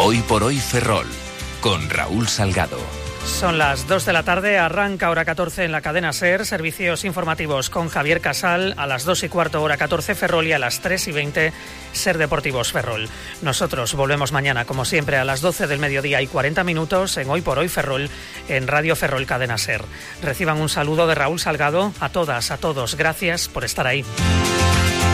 Hoy por hoy Ferrol, con Raúl Salgado. Son las 2 de la tarde, arranca hora 14 en la cadena SER, servicios informativos con Javier Casal, a las 2 y cuarto hora 14 Ferrol y a las 3 y 20 SER Deportivos Ferrol. Nosotros volvemos mañana, como siempre, a las 12 del mediodía y 40 minutos en Hoy por Hoy Ferrol, en Radio Ferrol Cadena SER. Reciban un saludo de Raúl Salgado, a todas, a todos, gracias por estar ahí.